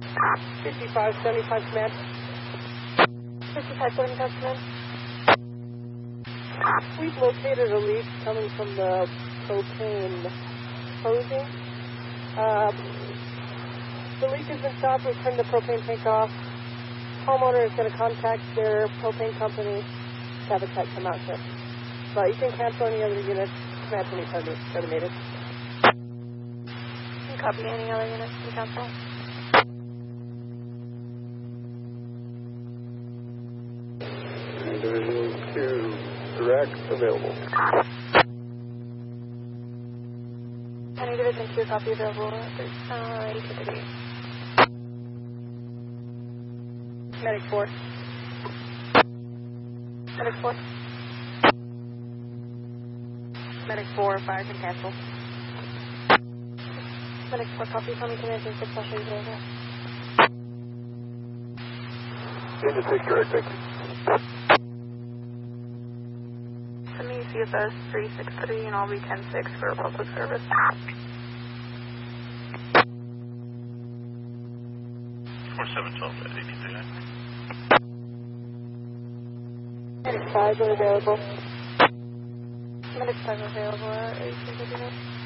5575 command. 5575 command. We've located a leak coming from the propane hosing. The leak has been stopped. We've turned the propane tank off. Homeowner is going to contact their propane company to have a tech come out here. But you can cancel any other units. Command 27 terminated. Copy. Any other units can cancel. Division 2, direct, available. Any Division 2, copy available. 853. Medic 4. Medic 4. Medic 4, fire can cancel. Medic 4, copy. Tell me command 6, I'll show you over. Engine 6, direct, thank you. Send me CFS 363 and I'll be 10-6 for public service. Medic 5 are available. Medic 5 available at 859.